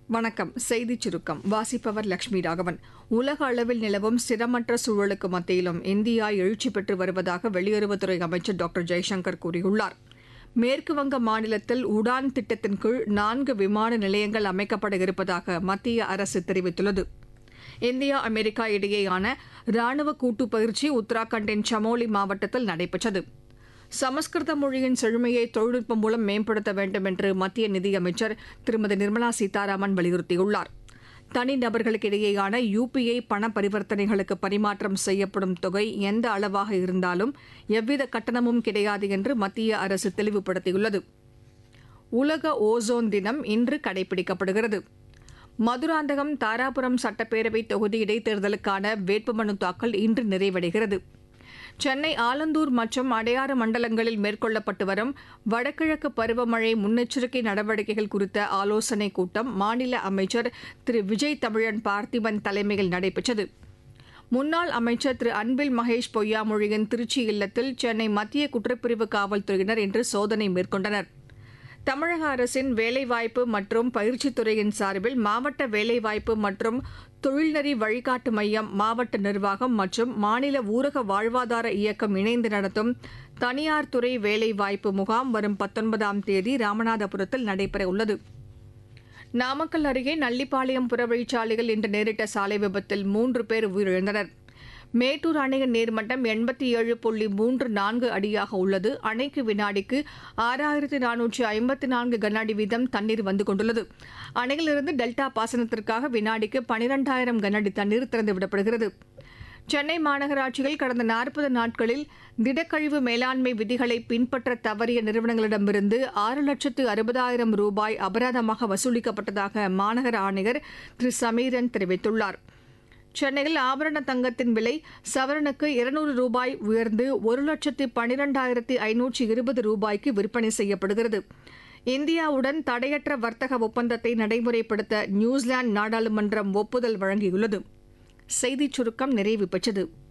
வணக்கம். செய்திச் சுருக்கம் வாசிப்பவர் லட்சுமி ராகவன். உலக அளவில் நிலவும் ஸ்திரமற்ற சூழலுக்கு மத்தியிலும் இந்தியா எழுச்சி பெற்று வருவதாக வெளியுறவுத்துறை அமைச்சர் டாக்டர் ஜெய்சங்கர் கூறியுள்ளார். மேற்குவங்க மாநிலத்தில் உடான் திட்டத்தின் கீழ் 4 விமான நிலையங்கள் அமைக்கப்பட இருப்பதாக மத்திய அரசு தெரிவித்துள்ளது. இந்தியா அமெரிக்கா இடையேயான ராணுவ கூட்டுப் பயிற்சி உத்தராகண்டின் சமோலி மாவட்டத்தில் நடைபெற்றது. சமஸ்கிருத மொழியின் செழுமையை தொழில்நுட்பம் மூலம் மேம்படுத்த வேண்டும் என்று மத்திய நிதியமைச்சர் திருமதி நிர்மலா சீதாராமன் வலியுறுத்தியுள்ளார். தனிநபர்களுக்கு இடையேயான UPI பண பரிவர்த்தனைகளுக்கு பரிமாற்றம் செய்யப்படும் தொகை எந்த அளவாக இருந்தாலும் எவ்வித கட்டணமும் கிடையாது என்று மத்திய அரசு தெளிவுபடுத்தியுள்ளது. உலக ஓசோன் தினம் இன்று கடைபிடிக்கப்படுகிறது. மதுராந்தகம் தாராபுரம் சட்டப்பேரவை தொகுதி இடைத்தேர்தலுக்கான வேட்புமனு தாக்கல் இன்று நிறைவடைகிறது. சென்னை ஆலந்தூர் மற்றும் அடையாறு மண்டலங்களில் மேற்கொள்ளப்பட்டு வரும் வடகிழக்கு பருவமழை முன்னெச்சரிக்கை நடவடிக்கைகள் குறித்த ஆலோசனைக் கூட்டம் மாநில அமைச்சர் திரு விஜய் தமிழன் பார்த்திபன் தலைமையில் நடைபெற்றது. முன்னாள் அமைச்சர் திரு அன்பில் மகேஷ் பொய்யாமொழியின் திருச்சி இல்லத்தில் சென்னை மத்திய குற்றப்பிரிவு காவல்துறையினர் இன்று சோதனை மேற்கொண்டனர். தமிழக அரசின் வேலைவாய்ப்பு மற்றும் பயிற்சித் துறையின் சார்பில் மாவட்ட வேலைவாய்ப்பு மற்றும் தொழில்நெறி வழிகாட்டு மையம், மாவட்ட நிர்வாகம் மற்றும் மாநில ஊரக வாழ்வாதார இயக்கம் இணைந்து நடத்தும் தனியார் துறை வேலைவாய்ப்பு முகாம் வரும் 19ஆம் தேதி ராமநாதபுரத்தில் நடைபெறவுள்ளது. நாமக்கல் அருகே நல்லிப்பாளையம் புறவழிச்சாலையில் இன்று நேரிட்ட சாலை விபத்தில் 3 பேர் உயிரிழந்தனர். மேட்டூர் அணையின் நீர்மட்டம் 87.34 அடியாக உள்ளது. அணைக்கு வினாடிக்கு 6454 கன அடி வீதம் தண்ணீர் வந்து கொண்டுள்ளது. அணையிலிருந்து டெல்டா பாசனத்திற்காக வினாடிக்கு 12,000 கன அடி தண்ணீர் திறந்துவிடப்படுகிறது. சென்னை மாநகராட்சியில் கடந்த 40 நாட்களில் திடக்கழிவு மேலாண்மை விதிகளை பின்பற்ற தவறிய நிறுவனங்களிடமிருந்து 6,60,000 ரூபாய் அபராதமாக வசூலிக்கப்பட்டதாக மாநகர ஆணையர் திரு சமீரன் தெரிவித்துள்ளார். சென்னையில் ஆபரண தங்கத்தின் விலை சவரனுக்கு 200 ரூபாய் உயர்ந்து 1,12,520 ரூபாய்க்கு விற்பனை செய்யப்படுகிறது. இந்தியாவுடன் தடையற்ற வர்த்தக ஒப்பந்தத்தை நடைமுறைப்படுத்த நியூசிலாந்து நாடாளுமன்றம் ஒப்புதல் வழங்கியுள்ளது. செய்திச் சுருக்கம் நிறைவு பெற்றது.